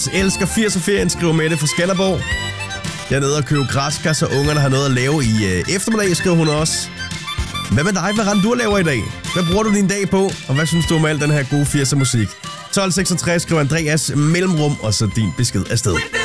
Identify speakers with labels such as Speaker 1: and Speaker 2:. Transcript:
Speaker 1: Elsker 80'er-ferien, skriver Mette fra Skanderborg. Jeg er nede og købe græskar, så ungerne har noget at lave i eftermiddag, skriver hun også. Hvad med dig? Hvad rent du laver i dag? Hvad bruger du din dag på? Og hvad synes du om al den her gode 80'er musik? 1266 skriver Andreas mellemrum, og så din besked afsted.